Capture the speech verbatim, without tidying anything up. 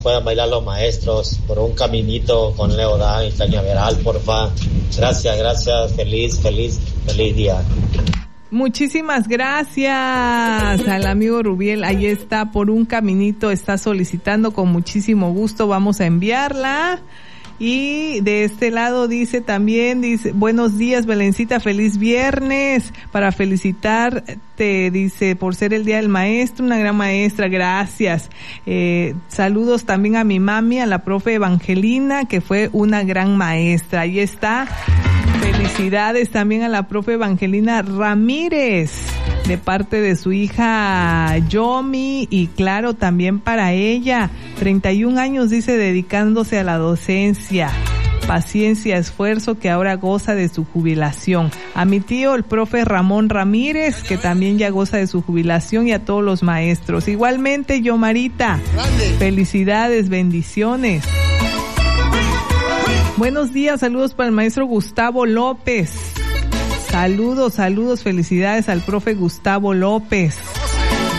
puedan bailar los maestros por un caminito con Leo Dan y Cañaveral, porfa. Gracias, gracias, feliz, feliz, feliz día. Muchísimas gracias al amigo Rubiel, ahí está, por un caminito está solicitando, con muchísimo gusto vamos a enviarla. Y de este lado dice también, dice, buenos días Belencita, feliz viernes, para felicitarte, dice, por ser el día del maestro, una gran maestra, gracias. Eh, saludos también a mi mami, a la profe Evangelina, que fue una gran maestra, ahí está. Felicidades también a la profe Evangelina Ramírez, de parte de su hija Yomi, y claro, también para ella, treinta y un años, dice, dedicándose a la docencia, paciencia, esfuerzo, que ahora goza de su jubilación. A mi tío, el profe Ramón Ramírez, que también ya goza de su jubilación, y a todos los maestros. Igualmente, Yomarita, felicidades, bendiciones. Buenos días, saludos para el maestro Gustavo López. Saludos, saludos, felicidades al profe Gustavo López.